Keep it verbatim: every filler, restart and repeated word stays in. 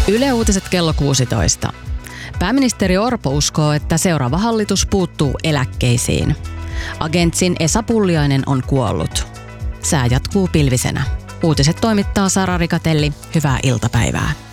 Yle Uutiset kello kuusitoista. Pääministeri Orpo uskoo, että seuraava hallitus puuttuu eläkkeisiin. Agentsin Esa Pulliainen on kuollut. Sää jatkuu pilvisenä. Uutiset toimittaa Sara Rikatelli. Hyvää iltapäivää.